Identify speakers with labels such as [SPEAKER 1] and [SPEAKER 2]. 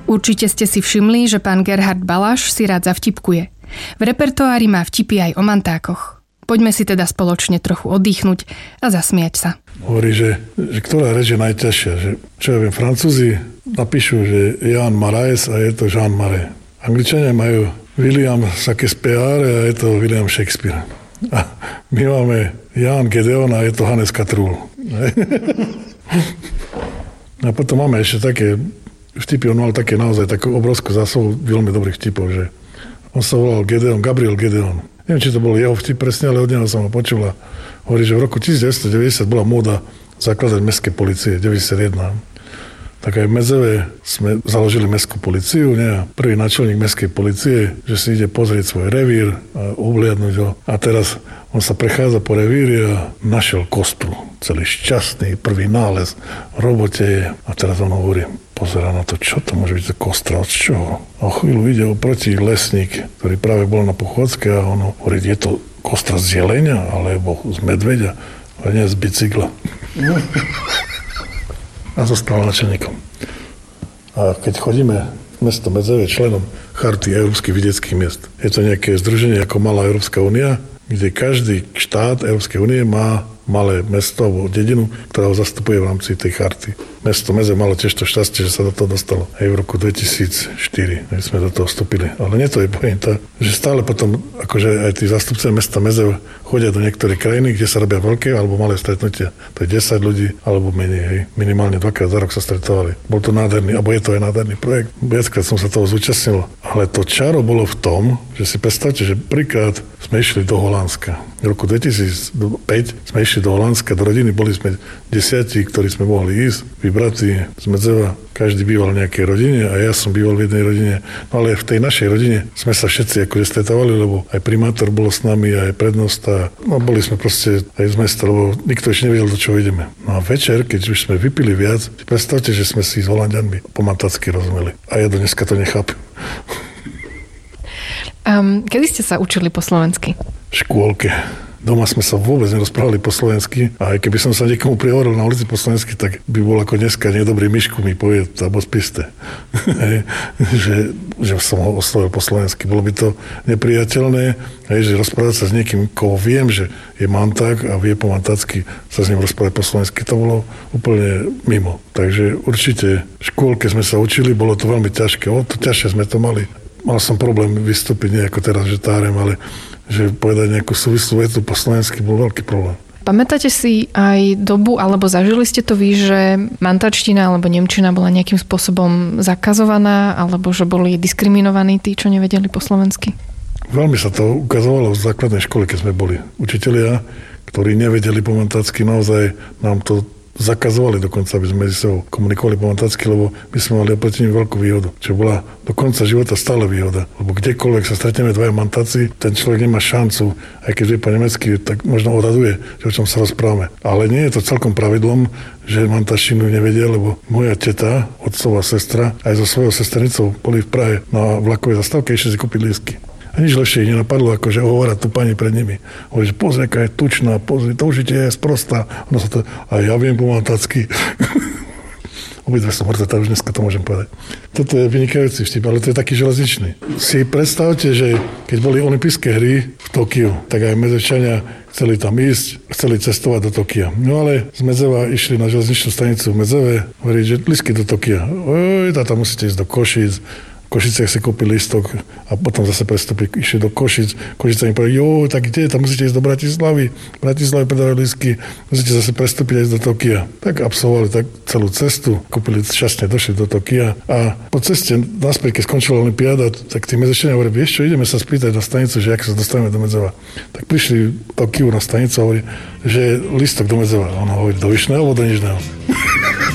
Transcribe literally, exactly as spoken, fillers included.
[SPEAKER 1] Určite ste si všimli, že pán Gerhard Baláš si rád zavtipkuje. V repertoári má vtipy aj o mantákoch. Poďme si teda spoločne trochu oddychnúť a zasmiať sa.
[SPEAKER 2] Hovorí, že, že ktorá reč je najťažšia. Že, čo ja viem, Francúzi napíšu, že Jan Marais a je to Jean Marais. Angličania majú William Shakespeare a je to William Shakespeare. A my máme Jan Gedeon a je to Hannes Katrul. A potom máme ešte také vtipy, on mal také naozaj takú obrovskú zásobu veľmi dobrých vtipov, že on sa volal Gedeon, Gabriel Gedeon. Neviem, či to bol jeho vtip presne, ale od neho som ho počula. Hovorí, že v roku devätnásťstodeväťdesiat bola móda zakladať mestské policie, deväťdesiatjeden. Tak aj v Medzeve sme založili mestskú policiu, nie? Prvý náčelník mestskej policie, že si ide pozrieť svoj revír a obhliadnúť ho. A teraz on sa prechádza po revíri a našiel kostru. Celý šťastný, prvý nález v robote je. A teraz on hovorí, pozerá na to, čo to môže byť za kostra, od čoho. A chvíľu ide oproti lesník, ktorý práve bol na Pochodske a on hovorí, je to kostra z jelenia alebo z medveďa, ale nie z bicykla. A zostal načelníkom. A keď chodíme mesto Medzeve členom Charty európskych vidieckých miest, je to nejaké združenie ako Malá Európska únia, kde každý štát Európskej únie má malé mesto alebo dedinu, ktorá ho zastupuje v rámci tej charty. Mesto Medzeve malo tiež to šťastie, že sa do toho dostalo aj v roku dvetisícštyri, keď sme do toho vstúpili. Ale nie to je pointa, že stále potom, akože aj tí zástupcovia mesta Medzeve chodia do niektorých krajín, kde sa robia veľké alebo malé stretnutia. To je desať ľudí alebo menej, hej. Minimálne dvakrát za rok sa stretovali. Bol to nádherný, alebo je to aj nádherný projekt. Viackrát som sa toho zúčastnil. Ale to čaro bolo v tom, že si predstavte, že prvýkrát sme išli do Holandska. V roku dvetisícpäť sme išli do Holandska, do rodiny, boli sme desiatí, ktorí sme mohli ísť, vybratí z Medzeva. Každý býval v nejakej rodine a ja som býval v jednej rodine. No ale v tej našej rodine sme sa všetci akože stretávali, lebo aj primátor bolo s nami, aj prednosta. No boli sme proste aj z mesta, lebo nikto ešte nevedel, do čoho ideme. No a večer, keď už sme vypili viac, predstavte, že sme si s Holanďanmi po mantácky rozumeli. A ja do dneska to nechápem.
[SPEAKER 1] Um, kedy ste sa učili po slovensky?
[SPEAKER 2] V škôlke. Doma sme sa vôbec nerozprávali po slovensky a aj keby som sa niekomu prihovoril na ulici po slovensky, tak by bol ako dneska nedobrý Mišku mi povie, alebo spiste. že, že som ho oslovil po slovensky. Bolo by to nepriateľné, že rozprávať sa s niekým, koho viem, že je manták a vie po mantácky sa s ním rozprávať po slovensky. To bolo úplne mimo. Takže určite v škôlke sme sa učili, bolo to veľmi ťažké. O to ťažšie sme to mali. Mal som problém vystúpiť, nie ako teraz, že tárem, ale že povedať nejakú súvislú vetu po slovensky bol veľký problém.
[SPEAKER 1] Pamätáte si aj dobu, alebo zažili ste to vy, že mantačtina alebo nemčina bola nejakým spôsobom zakazovaná, alebo že boli diskriminovaní tí, čo nevedeli po slovensky?
[SPEAKER 2] Veľmi sa to ukazovalo v základnej škole, keď sme boli učitelia, ktorí nevedeli po mantácky, naozaj nám to zakazovali dokonca, aby sme medzi sebou komunikovali po mantácky, lebo my sme mali oproti nim veľkú výhodu, čo bola do konca života stále výhoda. Lebo kdekoľvek sa stretneme dvaja mantáci, ten človek nemá šancu, aj keď vie po nemecky, tak možno odhaduje, že o čom sa rozprávame. Ale nie je to celkom pravidlom, že mantačtinu nevedia, lebo moja teta, otcová sestra, aj so svojou sesternicou boli v Prahe na vlakovej zastávke, išli si kúpiť lístky. A nič lepšie ich nenapadlo, ako že ohovárať tú pani pred nimi. Hovorí, že pozri, aká je tučná, pozri, to určite je sprostá. Ono sa to, a ja viem po mantácky. Obidve som mŕtve, už dneska to môžem povedať. Toto je vynikajúci vtip, ale to je taký železničný. Si predstavte, že keď boli olympijské hry v Tokiu, tak aj Medzevčania chceli tam ísť, chceli cestovať do Tokia. No ale z Medzeva išli na železničnú stanicu v Medzeve, hovorí, že lístky do Tokia. Oj, táta musíte ísť do Košíc. V Košiciach si kúpili lístok a potom zase prestúpili, išli do Košic. Košice im povedali, jo, tak kde, tam musíte ísť do Bratislavy. V Bratislave predávajú lístky, musíte zase prestúpiť aj do Tokia. Tak absolvovali tak celú cestu, kúpili, šťastne došli do Tokia a po ceste naspäť, keď skončila olympiáda, tak tí Medzečania hovorí, vieš čo, ideme sa spýtať na stanicu, že ako sa dostaneme do Medzeva. Tak prišli do Tokiu na stanicu a hovorí, že lístok do Medzeva. On hovorí, do Vyšného alebo do Nižného?